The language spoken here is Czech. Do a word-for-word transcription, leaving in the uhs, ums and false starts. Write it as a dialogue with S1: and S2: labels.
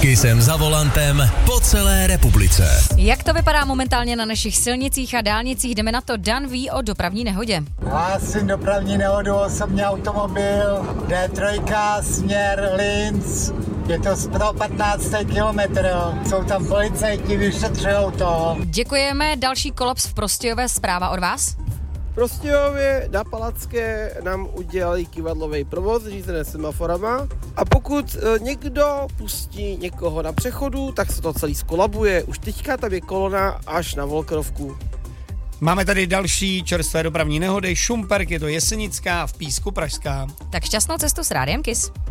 S1: Kissem za volantem po celé republice.
S2: Jak to vypadá momentálně na našich silnicích a dálnicích? Jdeme na to. Dan ví o dopravní nehodě.
S3: Hlásím dopravní nehodu, osobní automobil, D tři, směr Linz. Je to sto patnáct kilometr, jsou tam policajti, vyšetřujou to.
S2: Děkujeme. Další kolaps v Prostějové, zpráva od vás?
S4: V Prostějově na Palacké nám udělali kivadlový provoz řízené semaforama a pokud e, někdo pustí někoho na přechodu, tak se to celý skolabuje. Už teďka tam je kolona až na Volkerovku.
S5: Máme tady další čerstvé dopravní nehody. Šumperk, je to Jesenická, v Písku Pražská.
S2: Tak šťastnou cestu s Rádiem Kiss.